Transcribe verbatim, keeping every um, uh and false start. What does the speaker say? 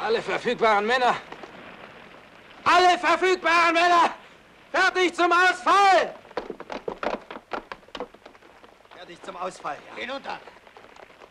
Alle verfügbaren Männer! Alle verfügbaren Männer! Fertig zum Ausfall! Fertig zum Ausfall, ja. Hinunter!